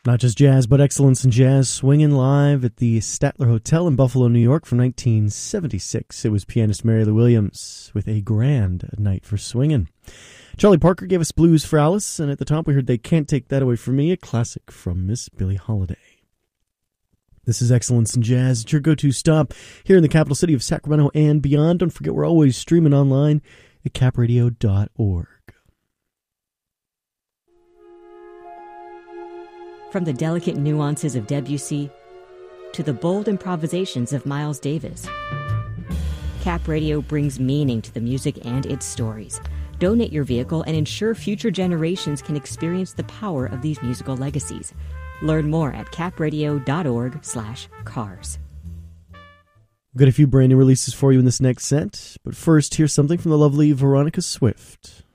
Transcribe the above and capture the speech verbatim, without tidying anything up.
Not just jazz, but excellence in jazz, swinging live at the Statler Hotel in Buffalo, New York from nineteen seventy-six. It was pianist Mary Lou Williams with A Grand Night for Swingin'. Charlie Parker gave us Blues for Alice, and at the top we heard They Can't Take That Away From Me, a classic from Miss Billie Holiday. This is Excellence in Jazz. It's your go-to stop here in the capital city of Sacramento and beyond. Don't forget, we're always streaming online at cap radio dot org. From the delicate nuances of Debussy to the bold improvisations of Miles Davis, Cap Radio brings meaning to the music and its stories. Donate your vehicle and ensure future generations can experience the power of these musical legacies. Learn more at cap radio dot org slash cars. We've got a few brand new releases for you in this next set, but first, here's something from the lovely Veronica Swift.